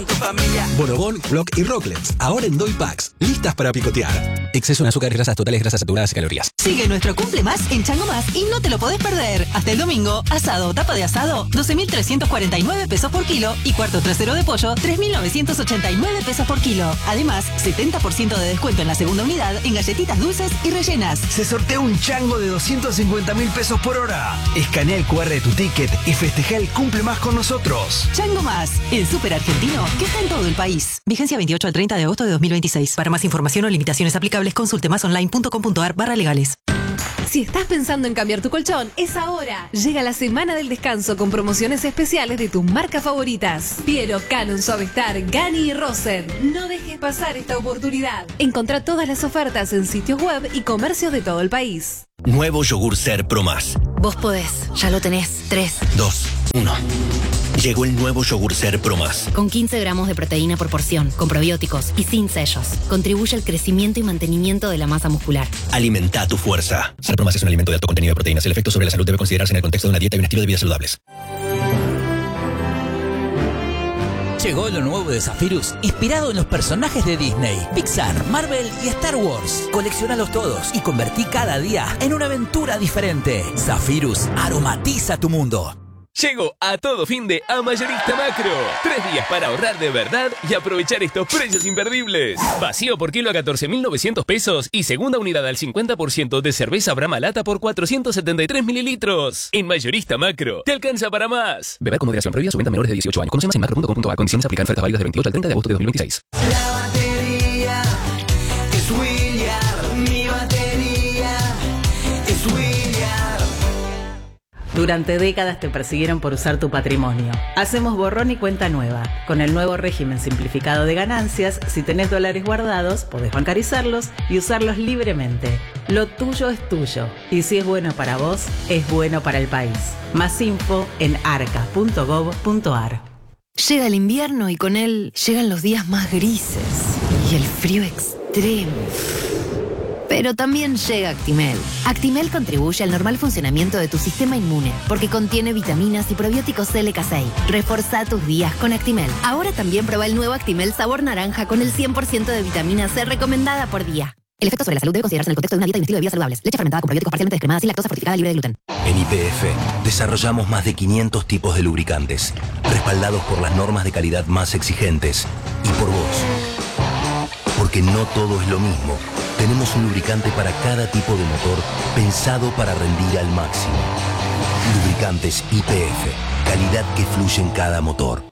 Bonobón, Block y Rocklets, ahora en Doy Packs, listas para picotear. Exceso en azúcares, grasas totales, grasas saturadas y calorías. Sigue nuestro Cumple Más en Chango Más y no te lo podés perder. Hasta el domingo, asado o tapa de asado, 12.349 pesos por kilo y cuarto trasero de pollo, 3.989 pesos por kilo. Además, 70% de descuento en la segunda unidad en galletitas dulces y rellenas. Se sortea un chango de 250.000 pesos por hora. Escanea el QR de tu ticket y festeja el Cumple Más con nosotros. Chango Más, el súper argentino que está en todo el país. Vigencia 28 al 30 de agosto de 2026. Para más información o limitaciones aplicables, consulte masonline.com.ar/legales. Si estás pensando en cambiar tu colchón, es ahora. Llega la semana del descanso con promociones especiales de tus marcas favoritas. Piero, Canon, Suavestar, Gani y Rosen. No dejes pasar esta oportunidad. Encontrá todas las ofertas en sitios web y comercios de todo el país. Nuevo yogur Ser Pro Más. Vos podés, ya lo tenés. 3, 2, 1. Llegó el nuevo yogur Ser Pro Más. Con 15 gramos de proteína por porción, con probióticos y sin sellos. Contribuye al crecimiento y mantenimiento de la masa muscular. Alimenta tu fuerza. Ser Pro Más es un alimento de alto contenido de proteínas. El efecto sobre la salud debe considerarse en el contexto de una dieta y un estilo de vida saludables. Llegó lo nuevo de Zephyrus, inspirado en los personajes de Disney, Pixar, Marvel y Star Wars. Coleccionalos todos y convertí cada día en una aventura diferente. Zephyrus aromatiza tu mundo. Llegó a todo fin de a Mayorista Macro. 3 días para ahorrar de verdad y aprovechar estos precios imperdibles. Vacío por kilo a 14.900 pesos y segunda unidad al 50% de cerveza Brahma Lata por 473 mililitros. En Mayorista Macro, te alcanza para más. Beber con moderación, prohibida su venta a menores de 18 años. Conoce más en macro.com.ar. Condiciones aplican. Ofertas válidas del 28 al 30 de agosto de 2026. La batería es William. Mi batería es William. Durante décadas te persiguieron por usar tu patrimonio. Hacemos borrón y cuenta nueva. Con el nuevo régimen simplificado de ganancias, si tenés dólares guardados, podés bancarizarlos y usarlos libremente. Lo tuyo es tuyo. Y si es bueno para vos, es bueno para el país. Más info en arca.gov.ar. Llega el invierno y con él llegan los días más grises y el frío extremo. Pero también llega Actimel. Actimel contribuye al normal funcionamiento de tu sistema inmune porque contiene vitaminas y probióticos LK6. Reforzá tus días con Actimel. Ahora también prueba el nuevo Actimel sabor naranja con el 100% de vitamina C recomendada por día. El efecto sobre la salud debe considerarse en el contexto de una dieta y un estilo de vida saludables. Leche fermentada con probióticos parcialmente descremadas sin lactosa, fortificada, libre de gluten. En YPF desarrollamos más de 500 tipos de lubricantes, respaldados por las normas de calidad más exigentes y por vos. Porque no todo es lo mismo. Tenemos un lubricante para cada tipo de motor pensado para rendir al máximo. Lubricantes YPF, calidad que fluye en cada motor.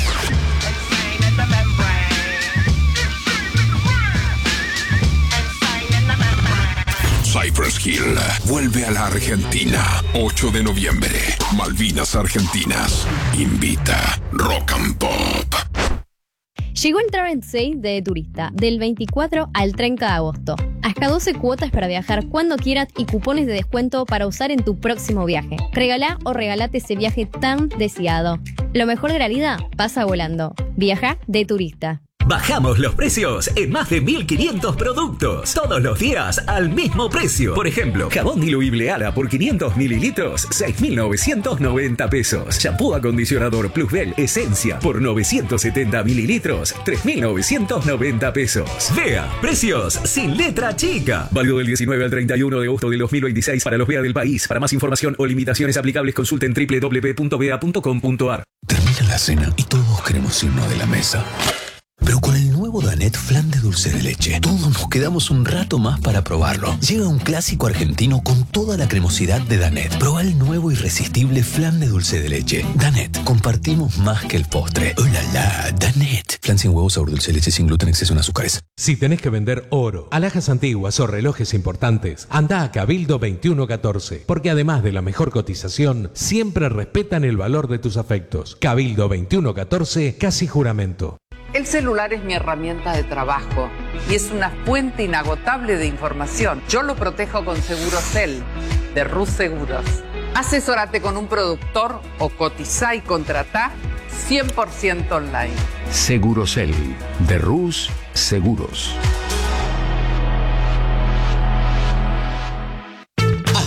Cypress Hill vuelve a la Argentina. 8 de noviembre. Malvinas Argentinas. Invita Rock and Pop. Llegó el Travel Sale de Turista, del 24 al 30 de agosto. Hasta 12 cuotas para viajar cuando quieras y cupones de descuento para usar en tu próximo viaje. Regalá o regalate ese viaje tan deseado. Lo mejor de la vida pasa volando. Viaja de Turista. Bajamos los precios en más de 1.500 productos. Todos los días al mismo precio. Por ejemplo, jabón diluible Ara por 500 mililitros, 6.990 pesos. Shampoo acondicionador Plusbel Esencia por 970 mililitros, 3.990 pesos. Vea, precios sin letra chica. Válido del 19 al 31 de agosto del 2026 para los VEA del país. Para más información o limitaciones aplicables, consulten www.vea.com.ar. Termina la cena y todos queremos irnos de la mesa. Pero con el nuevo Danette Flan de dulce de leche, todos nos quedamos un rato más para probarlo. Llega un clásico argentino con toda la cremosidad de Danette. Proba el nuevo irresistible flan de dulce de leche. Danette, compartimos más que el postre. ¡Oh, la, la! Danette. Flan sin huevos, sabor dulce de leche, sin gluten, exceso en azúcares. Si tenés que vender oro, alhajas antiguas o relojes importantes, anda a Cabildo 2114, porque además de la mejor cotización, siempre respetan el valor de tus afectos. Cabildo 2114, casi juramento. El celular es mi herramienta de trabajo y es una fuente inagotable de información. Yo lo protejo con Segurosel de Rus Seguros. Asesórate con un productor o cotizá y contratá 100% online. Segurosel de Rus Seguros.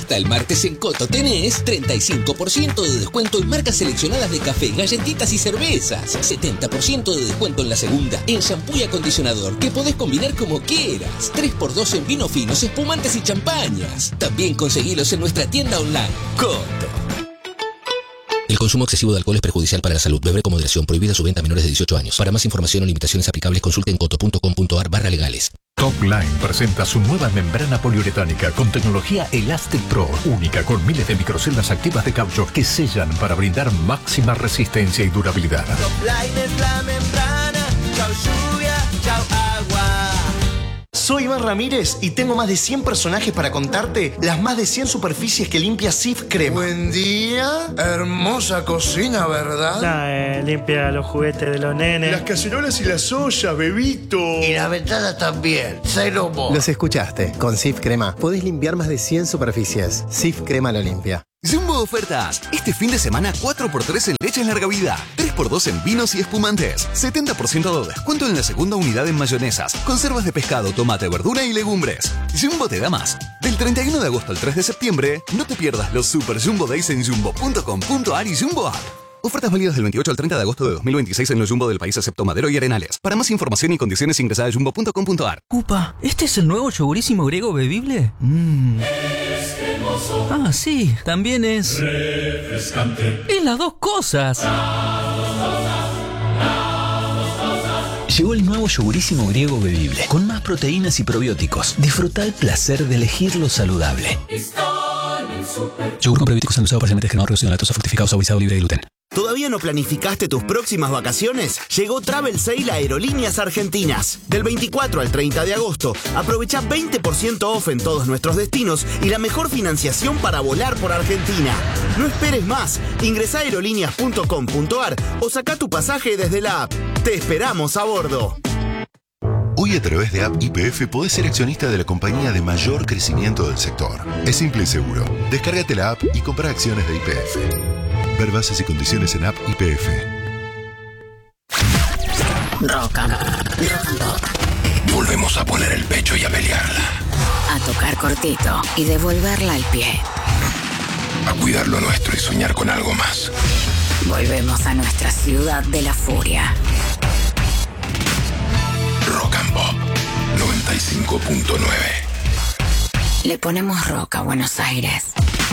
Hasta el martes en Coto tenés 35% de descuento en marcas seleccionadas de café, galletitas y cervezas. 70% de descuento en la segunda en shampoo y acondicionador que podés combinar como quieras. 3x2 en vinos finos, espumantes y champañas. También conseguilos en nuestra tienda online. Coto. El consumo excesivo de alcohol es perjudicial para la salud. Beber con moderación. Prohibida su venta a menores de 18 años. Para más información o limitaciones aplicables, consulte en coto.com.ar/legales. Topline presenta su nueva membrana poliuretánica con tecnología Elastic Pro, única con miles de microceldas activas de caucho que sellan para brindar máxima resistencia y durabilidad. Topline es la membrana, chau lluvia, chau agua. Soy Iván Ramírez y tengo más de 100 personajes para contarte las más de 100 superficies que limpia Cif Crema. Buen día, hermosa cocina, ¿verdad? Limpia los juguetes de los nenes. Las cacerolas y las ollas, bebito. Y la ventana también, cero mo. Los escuchaste, con Cif Crema podés limpiar más de 100 superficies. Cif Crema lo limpia. Jumbo ofertas. Este fin de semana 4x3 en leche en larga vida, 3x2 en vinos y espumantes, 70% de descuento en la segunda unidad en mayonesas, conservas de pescado, tomate, verdura y legumbres. Jumbo te da más. Del 31 de agosto al 3 de septiembre, no te pierdas los Super Jumbo Days en jumbo.com.ar y Jumbo App. Ofertas válidas del 28 al 30 de agosto de 2026 en los Jumbo del país excepto Madero y Arenales. Para más información y condiciones ingresá a jumbo.com.ar. Upa, ¿este es el nuevo yogurísimo griego bebible? Ah, sí, también es refrescante. Y las dos cosas. Llegó el nuevo yogurísimo griego bebible, con más proteínas y probióticos. Disfruta el placer de elegir lo saludable. Yogur con probióticos endulzado parcialmente generado, reducido en lactosa, fructificado, saborizado, libre de gluten. ¿Todavía no planificaste tus próximas vacaciones? Llegó Travel Sale a Aerolíneas Argentinas. Del 24 al 30 de agosto, aprovecha 20% off en todos nuestros destinos y la mejor financiación para volar por Argentina. No esperes más. Ingresá a aerolíneas.com.ar o saca tu pasaje desde la app. Te esperamos a bordo. Hoy a través de App YPF podés ser accionista de la compañía de mayor crecimiento del sector. Es simple y seguro. Descárgate la app y compra acciones de YPF. Ver bases y condiciones en App YPF. Rock and Pop. Volvemos a poner el pecho y a pelearla. A tocar cortito y devolverla al pie. A cuidar lo nuestro y soñar con algo más. Volvemos a nuestra ciudad de la furia. Rock and Pop 95.9. Le ponemos rock a Buenos Aires.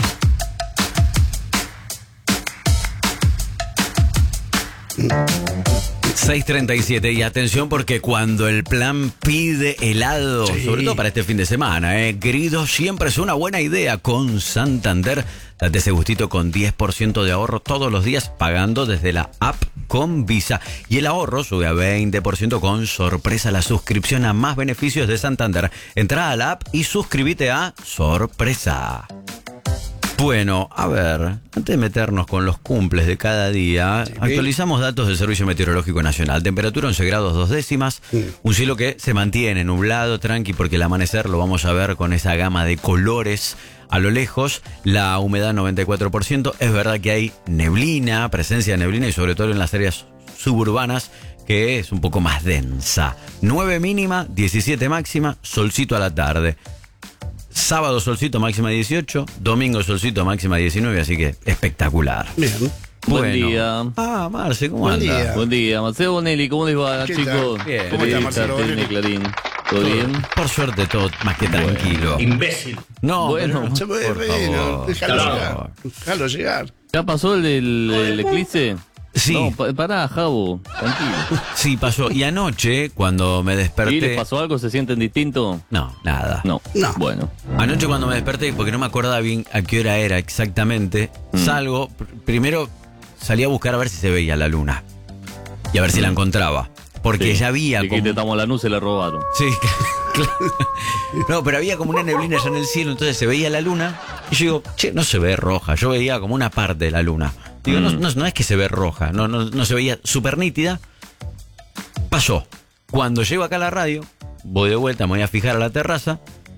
...6:37 y atención porque cuando el plan pide helado, sobre todo para este fin de semana, querido, siempre es una buena idea con Santander. Date ese gustito con 10% de ahorro todos los días pagando desde la app con Visa. Y el ahorro sube a 20% con Sorpresa, la suscripción a más beneficios de Santander. Entrá a la app y suscríbete a Sorpresa. Bueno, a ver, antes de meternos con los cumples de cada día, actualizamos datos del Servicio Meteorológico Nacional. Temperatura 11 grados 2 décimas, un cielo que se mantiene nublado, tranqui, porque el amanecer lo vamos a ver con esa gama de colores a lo lejos. La humedad 94%, es verdad que hay neblina, presencia de neblina y sobre todo en las áreas suburbanas, que es un poco más densa. 9 mínima, 17 máxima, solcito a la tarde. Sábado solcito máxima 18, domingo solcito máxima 19, así que espectacular. Bien. Bueno. Buen día. Ah, Marce, ¿cómo Buen anda? día. Buen día, Marcelo Bonelli, ¿cómo les va, ¿Qué chicos? tal? Bien. ¿Cómo está Marcelo Bonelli? Clarín. ¿Todo bien? Por suerte todo más que tranquilo. Imbécil. No, bueno, pero, por favor. déjalo llegar. ¿Ya pasó el eclipse? Sí. No, pará, Javo, tranquilo. Sí, pasó. Y anoche, cuando me desperté... ¿Y les pasó algo? ¿Se sienten distintos? No, nada. No. Bueno. Anoche cuando me desperté, porque no me acordaba bien a qué hora era exactamente, salgo, primero salí a buscar a ver si se veía la luna. Y a ver si la encontraba. Porque ya había como... que intentamos la luz, se la robaron. Sí, claro. No, pero había como una neblina ya en el cielo, entonces se veía la luna. Y yo digo, che, no se ve roja. Yo veía como una parte de la luna. Digo, no es que se ve roja, no se veía súper nítida. Pasó. Cuando llego acá a la radio, voy de vuelta, me voy a fijar a la terraza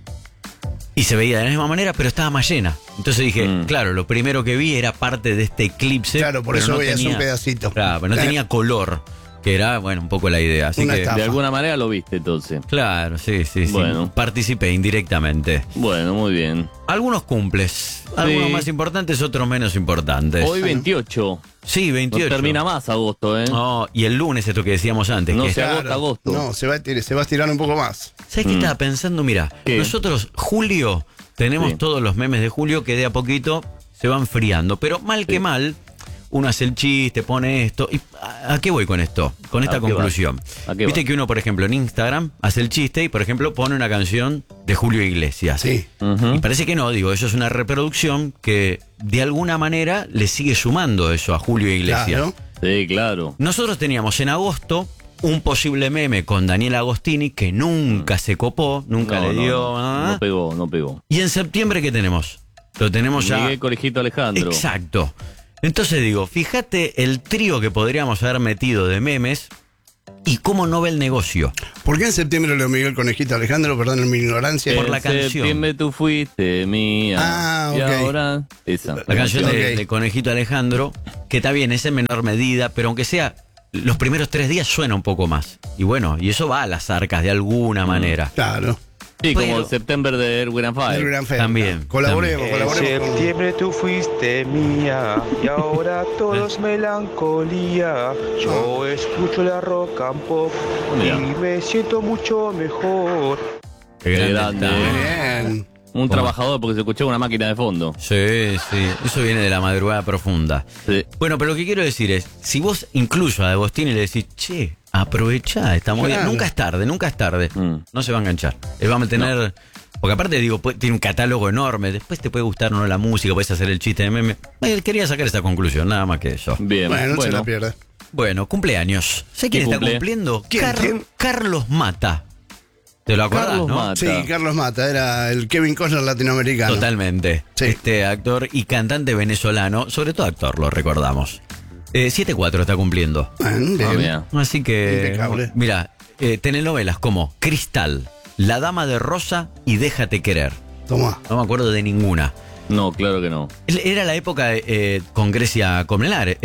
y se veía de la misma manera, pero estaba más llena. Entonces dije, claro, lo primero que vi era parte de este eclipse. Claro, por eso veías un pedacito. Claro, pero no tenía color. Que era, bueno, un poco la idea. Así que de alguna manera lo viste entonces. Claro, sí. Bueno. Participé indirectamente. Bueno, muy bien. Algunos cumples. Algunos más importantes, otros menos importantes. Hoy 28. Sí, 28. No termina más agosto, ¿eh? No, y el lunes, esto que decíamos antes. No que se agota agosto. No, se va a estirar un poco más. ¿Sabes qué estaba pensando? Mira, ¿Qué? nosotros, julio, tenemos todos los memes de julio que de a poquito se van friando. Pero mal que mal, uno hace el chiste, pone esto. ¿Y a qué voy con esto? Con esta conclusión. Viste que uno, por ejemplo, en Instagram hace el chiste y, por ejemplo, pone una canción de Julio Iglesias. Sí. Y parece que no, digo, eso es una reproducción que de alguna manera le sigue sumando eso a Julio Iglesias. Claro. Sí, claro. Nosotros teníamos en agosto un posible meme con Daniel Agostini que nunca se copó, nunca le dio. No pegó. ¿Y en septiembre qué tenemos? Lo tenemos ya. Miguel Conejito Alejandro. Exacto. Entonces digo, fíjate el trío que podríamos haber metido de memes y cómo no ve el negocio. ¿Por qué en septiembre lo Miguel Conejito Alejandro? Perdón en mi ignorancia. Por la canción. En septiembre tú fuiste mía. Ah, Y ok. ahora esa. La canción de Conejito Alejandro, que está bien, es en menor medida, pero aunque sea los primeros 3 días suena un poco más. Y bueno, y eso va a las arcas de alguna manera. Claro. Sí, Pero- como September de Erwin and Fire. El Gran Fe. También. Colaboremos. En septiembre tú fuiste mía y ahora todo es melancolía. Yo escucho la rock and pop y me siento mucho mejor. Qué grande grande. está. Bien. Un trabajador porque se escuchaba una máquina de fondo. Sí. Eso viene de la madrugada profunda. Sí. Bueno, pero lo que quiero decir es, si vos incluso a Agostini le decís, che, aprovechá, está muy bien. Claro. Nunca es tarde. No se va a enganchar. Él va a mantener. Porque aparte, digo, tiene un catálogo enorme. Después te puede gustar o no la música, puedes hacer el chiste de meme. Él quería sacar esa conclusión, nada más que eso. Bien. Bueno, no se la pierda. Bueno, cumpleaños. ¿Sé quién está cumple? cumpliendo? ¿Quién? Carlos Mata. ¿Te lo acordás, Carlos no? Mata. Sí, Carlos Mata, era el Kevin Costner latinoamericano. Totalmente. Sí. Este actor y cantante venezolano, sobre todo actor, lo recordamos. 7-4 está cumpliendo. Bien. Mira. Así que, Impecable. mira, telenovelas como Cristal, La Dama de Rosa y Déjate Querer. Toma. No me acuerdo de ninguna. No, claro que no. Era la época con Grecia Colmenares,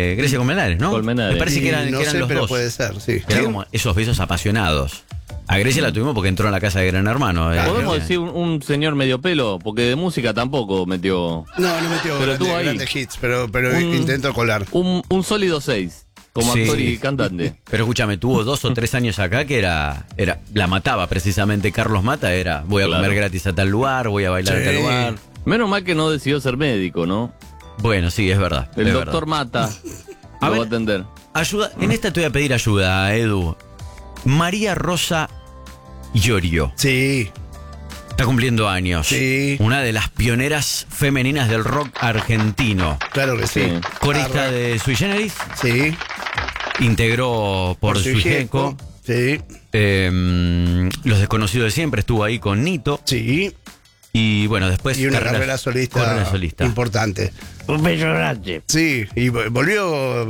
¿no? Colmenares. Me parece que eran, no que eran sé, los pero dos. puede ser, sí. Era como esos besos apasionados. A Grecia la tuvimos porque entró en la casa de Gran Hermano. ¿Podemos decir un señor medio pelo? Porque de música tampoco metió. No metió Pero estuvo ahí. grandes hits, pero Un- intento colar. Un sólido 6. Como Sí. actor y cantante. Pero escúchame, tuvo 2 o 3 años acá que era la mataba precisamente Carlos Mata, era voy a Claro. comer gratis a tal lugar, voy a bailar a tal lugar. Menos mal que no decidió ser médico, ¿no? Bueno, sí, es verdad. El es doctor verdad. Mata A lo ver. va a atender. Ayuda, en esta te voy a pedir ayuda, Edu. María Rosa Iorio. Sí. Está cumpliendo años. Sí. Una de las pioneras femeninas del rock argentino. Claro que sí. Corista de Sui Generis. Sí. Integró por Sui Sui Gecko. Gecko. Sí. Los Desconocidos de Siempre estuvo ahí con Nito. Sí. Y bueno, después Y una carrera solista, carrera solista. importante. Un beso grande. Sí, y volvió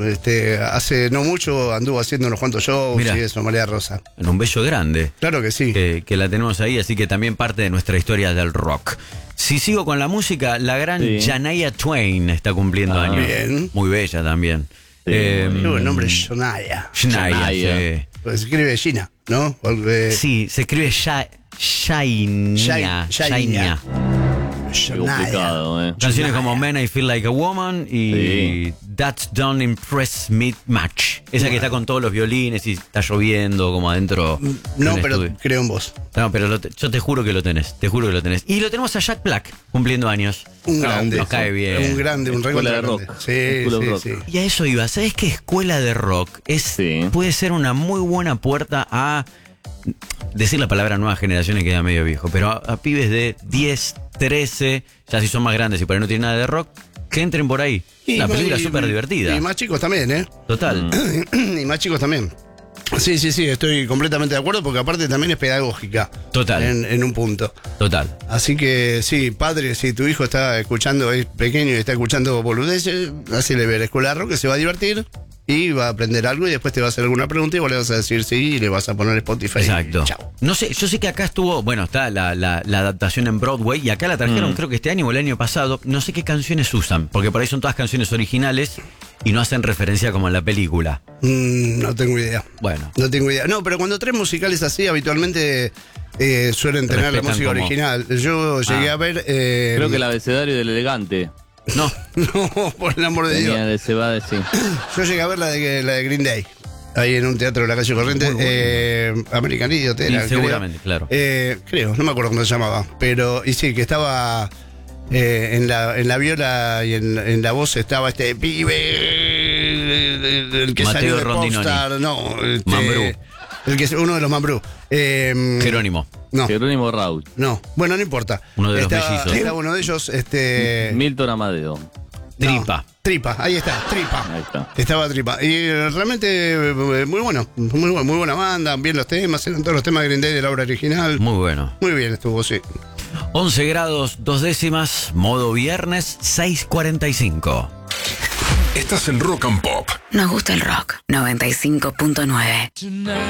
hace no mucho, anduvo haciendo unos cuantos shows Mirá. y eso, María Rosa. En un bello grande. Claro que sí. Que la tenemos ahí, así que también parte de nuestra historia del rock. Si sigo con la música, la gran Sí. Shania Twain está cumpliendo años. bien. Muy bella también. Sí, El nombre es Shania. Shania, Shania. sí. Pues se escribe Gina, ¿no? Porque Sí, se escribe Shania. Shania. Qué complicado, Canciones como Man, I Feel Like a Woman y Sí. That Don't Impress Me Much. Esa que está con todos los violines y está lloviendo como adentro. No, del pero estudio. creo en vos. No, pero yo te juro que lo tenés. Te juro que lo tenés. Y lo tenemos a Jack Black cumpliendo años. Un grande. Nos cae bien. Un grande, un Escuela recontra de grande. rock. Sí, Escuela de sí, rock. sí. Y a eso iba. ¿Sabes qué escuela de rock puede ser una muy buena puerta a decir la palabra nuevas generaciones queda medio viejo, pero a pibes de 10, 13, ya si son más grandes y por ahí no tienen nada de rock, que entren por ahí. Una película súper divertida. Y más chicos también, ¿eh? Total. Y más chicos también. Sí, estoy completamente de acuerdo porque aparte también es pedagógica. Total. En un punto. Total. Así que sí, padre, si tu hijo está escuchando, es pequeño y está escuchando boludeces, hacele ver Escuela de Rock que se va a divertir. y va a aprender algo y después te va a hacer alguna pregunta y vos le vas a decir sí y le vas a poner Spotify. Exacto. Chao. No sé, yo sé que acá estuvo, bueno, está la adaptación en Broadway y acá la trajeron creo que este año o el año pasado. No sé qué canciones usan, porque por ahí son todas canciones originales y no hacen referencia como en la película. No tengo idea. Bueno. No tengo idea. No, pero cuando traen musicales así, habitualmente suelen tener la música original. Yo llegué a ver... creo que el abecedario del elegante. No. No, por el amor de Dios. De Cebada, sí. Yo llegué a ver la de Green Day. Ahí en un teatro de la calle Corrientes. American Idiot era, sí, seguramente, creo. Creo, no me acuerdo cómo se llamaba. Pero, y sí, que estaba en la viola y en la voz estaba este pibe, el que Mateo salió de Rondinoni. Popstar, no, Mambrú. Uno de los Mambrú. Jerónimo. No. Jerónimo Raúl. No, bueno, no importa. Uno de los mellizos. Era uno de ellos, Milton Amadeo. Tripa, ahí está, Tripa. Ahí está. Estaba Tripa. Y realmente muy bueno, muy buena banda, bien los temas, eran todos los temas de Green Day de la obra original. Muy bueno. Muy bien estuvo, sí. 11 grados, 2 décimas, modo viernes, 6:45. Estás en Rock and Pop. Nos gusta el rock. 95.9.